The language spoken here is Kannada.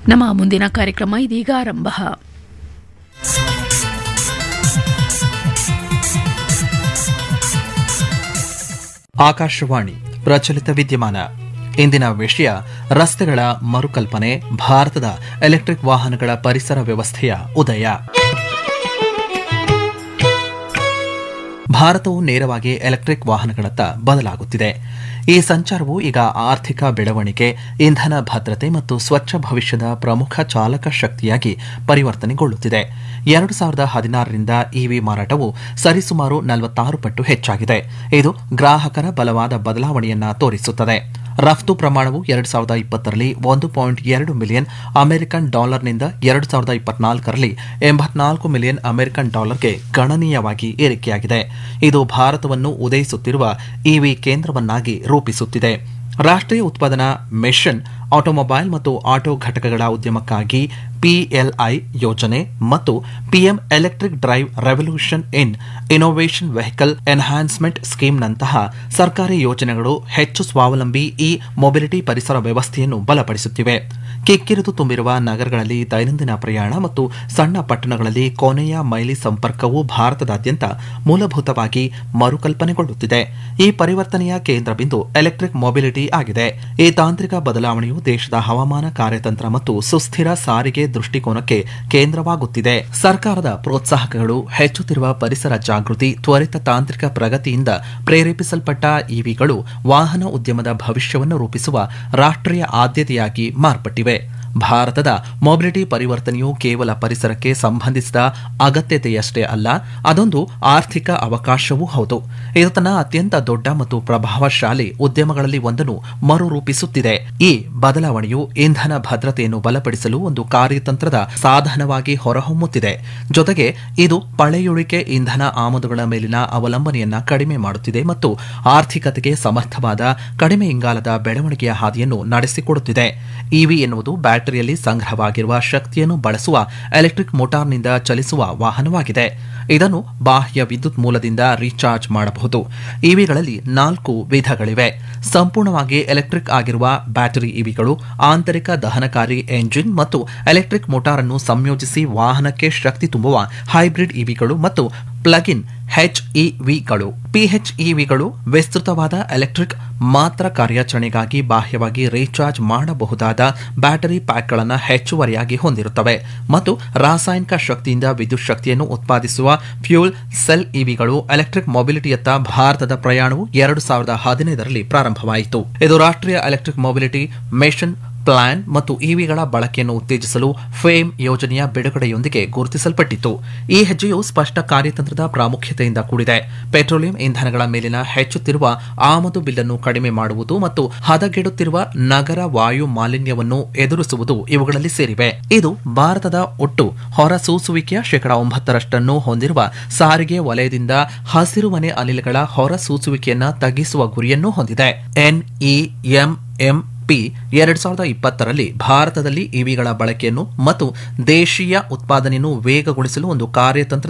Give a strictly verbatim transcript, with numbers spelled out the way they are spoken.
ನಮ್ಮ ಮುಂದಿನ ಕಾರ್ಯಕ್ರಮ ಇದೀಗ ಆರಂಭ. ಆಕಾಶವಾಣಿ ಪ್ರಚಲಿತ ವಿದ್ಯಮಾನ. ಇಂದಿನ ವಿಷಯ ರಸ್ತೆಗಳ ಮರುಕಲ್ಪನೆ, ಭಾರತದ ಎಲೆಕ್ಟ್ರಿಕ್ ವಾಹನಗಳ ಪರಿಸರ ವ್ಯವಸ್ಥೆಯ ಉದಯ. ಭಾರತವು ನೇರವಾಗಿ ಎಲೆಕ್ಟ್ರಿಕ್ ವಾಹನಗಳತ್ತ ಬದಲಾಗುತ್ತಿದೆ. ಈ ಸಂಚಾರವು ಈಗ ಆರ್ಥಿಕ ಬೆಳವಣಿಗೆ, ಇಂಧನ ಭದ್ರತೆ ಮತ್ತು ಸ್ವಚ್ಛ ಭವಿಷ್ಯದ ಪ್ರಮುಖ ಚಾಲಕ ಶಕ್ತಿಯಾಗಿ ಪರಿವರ್ತನೆಗೊಳ್ಳುತ್ತಿದೆ. ಎರಡು ಸಾವಿರದ ಹದಿನಾರರಿಂದ ಇವಿ ಮಾರಾಟವು ಸರಿಸುಮಾರು ನಲವತ್ತಾರು ಪಟ್ಟು ಹೆಚ್ಚಾಗಿದೆ. ಇದು ಗ್ರಾಹಕರ ಬಲವಾದ ಬದಲಾವಣೆಯನ್ನ ತೋರಿಸುತ್ತದೆ. ರಫ್ತು ಪ್ರಮಾಣವು ಎರಡು ಸಾವಿರದ ಇಪ್ಪತ್ತರಲ್ಲಿ ಒಂದು ಪಾಯಿಂಟ್ ಎರಡು ಮಿಲಿಯನ್ ಅಮೆರಿಕನ್ ಡಾಲರ್ನಿಂದ ಎರಡು ಸಾವಿರದ ಇಪ್ಪತ್ನಾಲ್ಕರಲ್ಲಿ ಎಂಬತ್ನಾಲ್ಕು ಮಿಲಿಯನ್ ಅಮೆರಿಕನ್ ಡಾಲರ್ಗೆ ಗಣನೀಯವಾಗಿ ಏರಿಕೆಯಾಗಿದೆ. ಇದು ಭಾರತವನ್ನು ಉದಯಿಸುತ್ತಿರುವ ಇವಿ ಕೇಂದ್ರವನ್ನಾಗಿ ರೂಪಿಸುತ್ತಿದೆ. ರಾಷ್ಟ್ರೀಯ ಉತ್ಪಾದನಾ ಮಿಷನ್ ಆಟೋಮೊಬೈಲ್ ಮತ್ತು ಆಟೋ ಘಟಕಗಳ ಉದ್ಯಮಕ್ಕಾಗಿ ಪಿಎಲ್ಐ ಯೋಜನೆ ಮತ್ತು ಪಿಎಂ ಎಲೆಕ್ಟ್ರಿಕ್ ಡ್ರೈವ್ ರೆವಲ್ಯೂಷನ್ ಇನ್ ಇನ್ನೋವೇಷನ್ ವೆಹಿಕಲ್ ಎನ್ಹಾನ್ಸ್ಮೆಂಟ್ ಸ್ಕೀಮ್ನಂತಹ ಸರ್ಕಾರಿ ಯೋಜನೆಗಳು ಹೆಚ್ಚು ಸ್ವಾವಲಂಬಿ ಇ ಮೊಬಿಲಿಟಿ ಪರಿಸರ ವ್ಯವಸ್ಥೆಯನ್ನು ಬಲಪಡಿಸುತ್ತಿವೆ. ಕಿಕ್ಕಿರಿದು ತುಂಬಿರುವ ನಗರಗಳಲ್ಲಿ ದೈನಂದಿನ ಪ್ರಯಾಣ ಮತ್ತು ಸಣ್ಣ ಪಟ್ಟಣಗಳಲ್ಲಿ ಕೊನೆಯ ಮೈಲಿ ಸಂಪರ್ಕವು ಭಾರತದಾದ್ಯಂತ ಮೂಲಭೂತವಾಗಿ ಮರುಕಲ್ಪನೆಗೊಳ್ಳುತ್ತಿದೆ. ಈ ಪರಿವರ್ತನೆಯ ಕೇಂದ್ರ ಬಿಂದು ಎಲೆಕ್ಟ್ರಿಕ್ ಮೊಬಿಲಿಟಿ ಆಗಿದೆ. ಈ ತಾಂತ್ರಿಕ ಬದಲಾವಣೆಯು ದೇಶದ ಹವಾಮಾನ ಕಾರ್ಯತಂತ್ರ ಮತ್ತು ಸುಸ್ಥಿರ ಸಾರಿಗೆ ದೃಷ್ಟಿಕೋನಕ್ಕೆ ಕೇಂದ್ರವಾಗುತ್ತಿದೆ. ಸರ್ಕಾರದ ಪ್ರೋತ್ಸಾಹಕಗಳು, ಹೆಚ್ಚುತ್ತಿರುವ ಪರಿಸರ ಜಾಗೃತಿ, ತ್ವರಿತ ತಾಂತ್ರಿಕ ಪ್ರಗತಿಯಿಂದ ಪ್ರೇರೇಪಿಸಲ್ಪಟ್ಟ ಇವಿಗಳು ವಾಹನ ಉದ್ಯಮದ ಭವಿಷ್ಯವನ್ನು ರೂಪಿಸುವ ರಾಷ್ಟ್ರೀಯ ಆದ್ಯತೆಯಾಗಿ ಮಾರ್ಪಟ್ಟಿವೆ. ಭಾರತದ ಮೊಬಿಲಿಟಿ ಪರಿವರ್ತನೆಯು ಕೇವಲ ಪರಿಸರಕ್ಕೆ ಸಂಬಂಧಿಸಿದ ಅಗತ್ಯತೆಯಷ್ಟೇ ಅಲ್ಲ, ಅದೊಂದು ಆರ್ಥಿಕ ಅವಕಾಶವೂ ಹೌದು. ಇದು ತನ್ನ ಅತ್ಯಂತ ದೊಡ್ಡ ಮತ್ತು ಪ್ರಭಾವಶಾಲಿ ಉದ್ಯಮಗಳಲ್ಲಿ ಒಂದನ್ನು ಮರುರೂಪಿಸುತ್ತಿದೆ. ಈ ಬದಲಾವಣೆಯು ಇಂಧನ ಭದ್ರತೆಯನ್ನು ಬಲಪಡಿಸಲು ಒಂದು ಕಾರ್ಯತಂತ್ರದ ಸಾಧನವಾಗಿ ಹೊರಹೊಮ್ಮುತ್ತಿದೆ. ಜೊತೆಗೆ ಇದು ಪಳೆಯುಳಿಕೆ ಇಂಧನ ಆಮದುಗಳ ಮೇಲಿನ ಅವಲಂಬನೆಯನ್ನ ಕಡಿಮೆ ಮಾಡುತ್ತಿದೆ ಮತ್ತು ಆರ್ಥಿಕತೆಗೆ ಸಮರ್ಥವಾದ ಕಡಿಮೆ ಇಂಗಾಲದ ಬೆಳವಣಿಗೆಯ ಹಾದಿಯನ್ನು ನಡೆಸಿಕೊಡುತ್ತಿದೆ. ಇವಿ ಎನ್ನುವುದು ಬ್ಯಾಟರಿಯಲ್ಲಿ ಸಂಗ್ರಹವಾಗಿರುವ ಶಕ್ತಿಯನ್ನು ಬಳಸುವ ಎಲೆಕ್ಟ್ರಿಕ್ ಮೋಟಾರ್ನಿಂದ ಚಲಿಸುವ ವಾಹನವಾಗಿದೆ. ಇದನ್ನು ಬಾಹ್ಯ ವಿದ್ಯುತ್ ಮೂಲದಿಂದ ರೀಚಾರ್ಜ್ ಮಾಡಬಹುದು. ಇವಿಗಳಲ್ಲಿ ನಾಲ್ಕು ವಿಧಗಳಿವೆ. ಸಂಪೂರ್ಣವಾಗಿ ಎಲೆಕ್ಟ್ರಿಕ್ ಆಗಿರುವ ಬ್ಯಾಟರಿ ಇವಿಗಳು, ಆಂತರಿಕ ದಹನಕಾರಿ ಎಂಜಿನ್ ಮತ್ತು ಎಲೆಕ್ಟ್ರಿಕ್ ಮೋಟಾರ್ ಅನ್ನು ಸಂಯೋಜಿಸಿ ವಾಹನಕ್ಕೆ ಶಕ್ತಿ ತುಂಬುವ ಹೈಬ್ರಿಡ್ ಇವಿಗಳು ಮತ್ತು ಪ್ಲಗ್ ಇನ್ ಎಚ್ಇವಿಗಳು. ಪಿಎಚ್ಇವಿಗಳು ವಿಸ್ತೃತವಾದ ಎಲೆಕ್ಟ್ರಿಕ್ ಮಾತ್ರ ಕಾರ್ಯಾಚರಣೆಗಾಗಿ ಬಾಹ್ಯವಾಗಿ ರೀಚಾರ್ಜ್ ಮಾಡಬಹುದಾದ ಬ್ಯಾಟರಿ ಪ್ಯಾಕ್ಗಳನ್ನು ಹೆಚ್ಚುವರಿಯಾಗಿ ಹೊಂದಿರುತ್ತವೆ ಮತ್ತು ರಾಸಾಯನಿಕ ಶಕ್ತಿಯಿಂದ ವಿದ್ಯುತ್ ಶಕ್ತಿಯನ್ನು ಉತ್ಪಾದಿಸುವ ಫ್ಯೂಲ್ ಸೆಲ್ ಇವಿಗಳು. ಎಲೆಕ್ಟ್ರಿಕ್ ಮೊಬಿಲಿಟಿಯತ್ತ ಭಾರತದ ಪ್ರಯಾಣವು ಎರಡು ಸಾವಿರದ ಹದಿನೈದರಲ್ಲಿ ಪ್ರಾರಂಭವಾಯಿತು. ಇದು ರಾಷ್ಟ್ರೀಯ ಎಲೆಕ್ಟ್ರಿಕ್ ಮೊಬಿಲಿಟಿ ಮಿಷನ್ ಪ್ಲಾನ್ ಮತ್ತು ಇವಿಗಳ ಬಳಕೆಯನ್ನು ಉತ್ತೇಜಿಸಲು ಫೇಮ್ ಯೋಜನೆಯ ಬಿಡುಗಡೆಯೊಂದಿಗೆ ಗುರುತಿಸಲ್ಪಟ್ಟಿತು. ಈ ಹೆಜ್ಜೆಯು ಸ್ಪಷ್ಟ ಕಾರ್ಯತಂತ್ರದ ಪ್ರಾಮುಖ್ಯತೆಯಿಂದ ಕೂಡಿದೆ. ಪೆಟ್ರೋಲಿಯಂ ಇಂಧನಗಳ ಮೇಲಿನ ಹೆಚ್ಚುತ್ತಿರುವ ಆಮದು ಬಿಲ್ಲನ್ನು ಕಡಿಮೆ ಮಾಡುವುದು ಮತ್ತು ಹದಗೆಡುತ್ತಿರುವ ನಗರ ವಾಯು ಮಾಲಿನ್ಯವನ್ನು ಎದುರಿಸುವುದು ಇವುಗಳಲ್ಲಿ ಸೇರಿವೆ. ಇದು ಭಾರತದ ಒಟ್ಟು ಹೊರಸೂಸುವಿಕೆಯ ಶೇಕಡಾ ಒಂಬತ್ತರಷ್ಟನ್ನು ಹೊಂದಿರುವ ಸಾರಿಗೆ ವಲಯದಿಂದ ಹಸಿರುಮನೆ ಅನಿಲಗಳ ಹೊರಸೂಸುವಿಕೆಯನ್ನು ತಗ್ಗಿಸುವ ಗುರಿಯನ್ನು ಹೊಂದಿದೆ. ಎನ್ಇಎಂಎಂ ಪಿ ಎರಡು ಸಾವಿರದ ಇಪ್ಪತ್ತರಲ್ಲಿ ಭಾರತದಲ್ಲಿ ಇವಿಗಳ ಬಳಕೆಯನ್ನು ಮತ್ತು ದೇಶೀಯ ಉತ್ಪಾದನೆಯನ್ನು ವೇಗಗೊಳಿಸಲು ಒಂದು ಕಾರ್ಯತಂತ್ರ